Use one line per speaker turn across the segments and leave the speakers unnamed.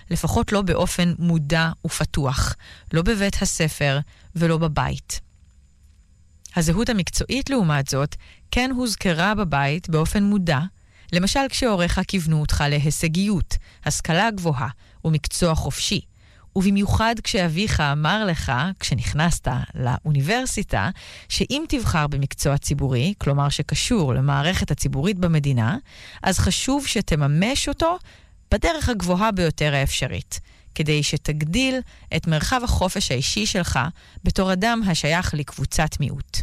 לפחות לא באופן מודע ופתוח, לא בבית הספר ולא בבית. הזהות המקצועית לעומת זאת כן הוזכרה בבית באופן מודע, למשל כשהוריך כיוונו אותך להישגיות, השכלה גבוהה ומקצוע חופשי, ובמיוחד כשאביך אמר לך, כשנכנסת לאוניברסיטה, שאם תבחר במקצוע ציבורי, כלומר שקשור למערכת הציבורית במדינה, אז חשוב שתממש אותו בדרך הגבוהה ביותר האפשרית, כדי שתגדיל את מרחב החופש האישי שלך בתור אדם השייך לקבוצת מיעוט.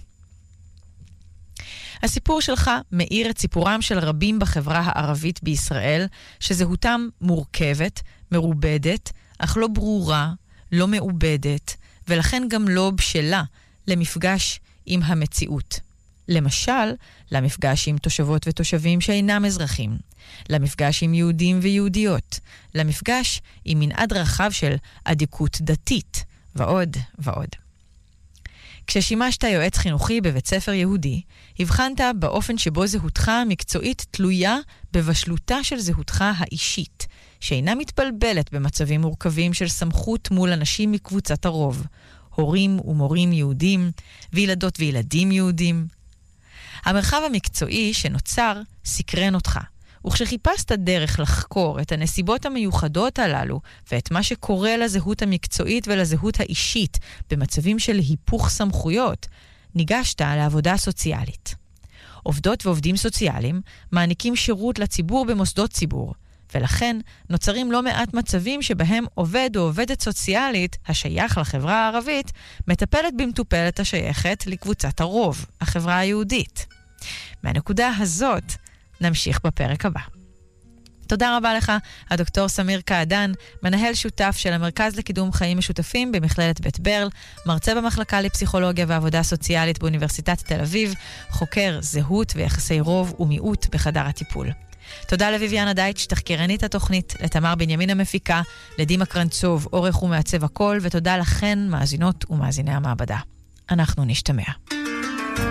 הסיפור שלך מאיר את סיפורם של רבים בחברה הערבית בישראל, שזהותם מורכבת, מרובדת, אך לא ברורה, לא מעובדת, ולכן גם לא בשלה למפגש עם המציאות. למשל, למפגש עם תושבות ותושבים שאינם אזרחים, למפגש עם יהודים ויהודיות, למפגש עם מנעד רחב של עדיקות דתית, ועוד ועוד. כששימשת יועץ חינוכי בבית ספר יהודי, הבחנת באופן שבו זהותך המקצועית תלויה בבשלותה של זהותך האישית, שאינה מתבלבלת במצבים מורכבים של סמכות מול אנשים מקבוצת הרוב, הורים ומורים יהודים, וילדות וילדים יהודים. המרחב המקצועי שנוצר סקרן אותך, וכשחיפשת דרך לחקור את הנסיבות המיוחדות הללו, ואת מה שקורה לזהות המקצועית ולזהות האישית במצבים של היפוך סמכויות, ניגשת לעבודה סוציאלית. עובדות ועובדים סוציאליים מעניקים שירות לציבור במוסדות ציבור, ולכן נוצרים לא מעט מצבים שבהם עובד או עובדת סוציאלית השייך לחברה הערבית מטפלת במטופלת השייכת לקבוצת הרוב, החברה היהודית. מהנקודה הזאת נמשיך בפרק הבא. תודה רבה לך, הדוקטור סמיר קעדן, מנהל שותף של המרכז לקידום חיים משותפים במכללת בית ברל, מרצה במחלקה לפסיכולוגיה ועבודה סוציאלית באוניברסיטת תל אביב, חוקר זהות ויחסי רוב ומיעוט בחדר הטיפול. תודה לויביאנה דייטש, תחקירנית התוכנית, לתמר בנימין המפיקה, לדימה קרנצוב, עורך ומעצב הקול, ותודה לכן, מאזינות ומאזיני המעבדה. אנחנו נשתמע.